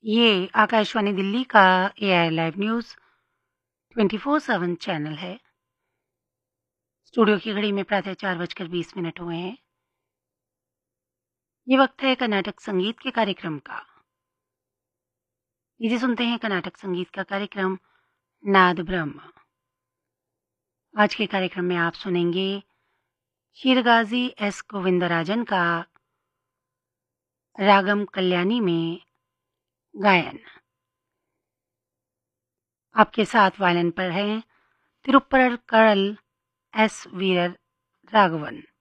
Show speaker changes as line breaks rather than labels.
ये आकाशवाणी दिल्ली का AI live news 24/7 channel है। स्टूडियो की घड़ी में प्रातः 4:20 हुए हैं। ये वक्त है कर्नाटक संगीत के कार्यक्रम का। लीजिए सुनते हैं कर्नाटक संगीत का कार्यक्रम नाद ब्रह्म। आज के कार्यक्रम में आप सुनेंगे शीरगाजी एस गोविंदराजन का रागम कल्याणी में गायन। आपके साथ वायलिन पर हैं तिरुप्पुरल एस वीर राघवन।